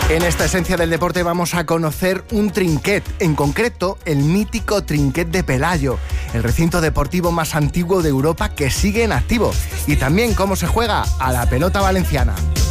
En esta esencia del deporte vamos a conocer un trinquet, en concreto el mítico Trinquet de Pelayo, el recinto deportivo más antiguo de Europa que sigue en activo, y también cómo se juega a la pelota valenciana.